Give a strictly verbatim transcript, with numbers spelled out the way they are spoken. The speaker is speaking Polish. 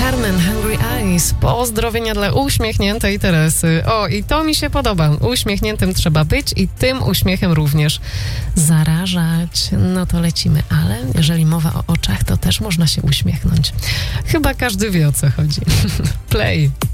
Carmen, Hungry Eyes. Pozdrowienia dla uśmiechniętej Teresy. O, i to mi się podoba. Uśmiechniętym trzeba być i tym uśmiechem również zarażać. No to lecimy, ale jeżeli mowa o oczach, to też można się uśmiechnąć. Chyba każdy wie, o co chodzi. Play.